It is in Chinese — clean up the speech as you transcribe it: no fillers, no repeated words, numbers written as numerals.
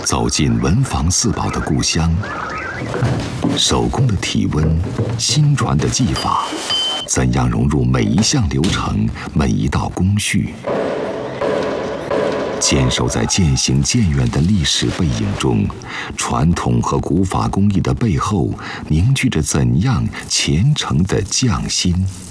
走进文房四宝的故乡，手工的体温，新传的技法，怎样融入每一项流程、每一道工序？坚守在渐行渐远的历史背影中，传统和古法工艺的背后，凝聚着怎样虔诚的匠心？